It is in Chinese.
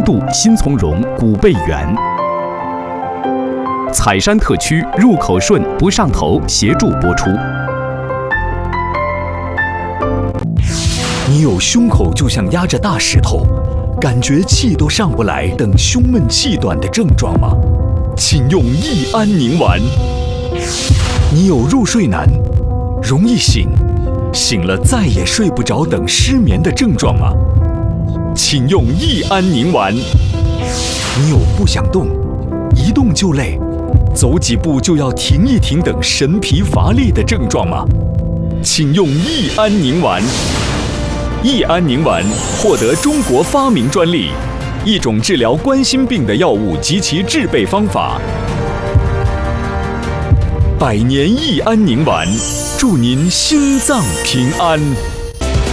助心从容、骨背圆。采山特区入口顺不上头协助播出。 你有胸口就像压着大石头，感觉气都上不来等胸闷气短的症状吗？请用益安宁丸。你有入睡难、容易醒、醒了再也睡不着等失眠的症状吗？请用益安宁丸。你有不想动、一动就累、走几步就要停一停等神疲乏力的症状吗？请用益安宁丸。益安宁丸获得中国发明专利，一种治疗冠心病的药物及其制备方法。百年益安宁丸，祝您心脏平安。